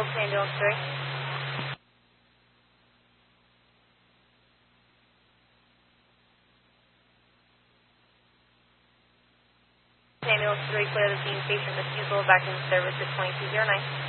Ambulance 3. Ambulance 3, clear the scene, patient refusal, back in service at 2209.